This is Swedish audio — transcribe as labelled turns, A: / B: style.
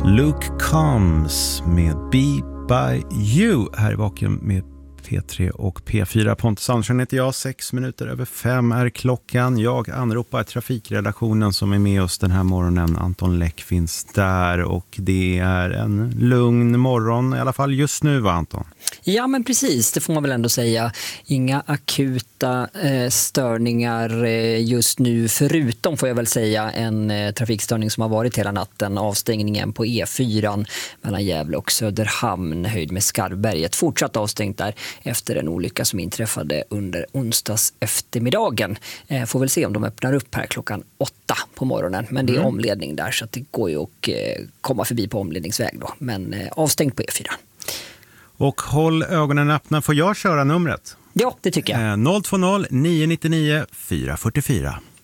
A: Luke Combs med Be By You här i Vakuum med P3 och P4. Pontus Andersson heter jag, 5:06 är klockan. Jag anropar trafikredaktionen som är med oss den här morgonen. Anton Läck finns där och det är en lugn morgon i alla fall just nu, va Anton?
B: Ja, men precis, det får man väl ändå säga. Inga akuta störningar just nu, förutom får jag väl säga en trafikstörning som har varit hela natten. Avstängningen på E4 mellan Gävle och Söderhamn, höjd med Skarvberget. Fortsatt avstängt där efter en olycka som inträffade under onsdags eftermiddagen. Får väl se om de öppnar upp här klockan 8 på morgonen. Men det är omledning där så att det går ju att komma förbi på omledningsväg då. Men avstängt på E4.
A: Och håll ögonen öppna, får jag köra numret?
B: Ja, det tycker jag.
A: 020 999 444.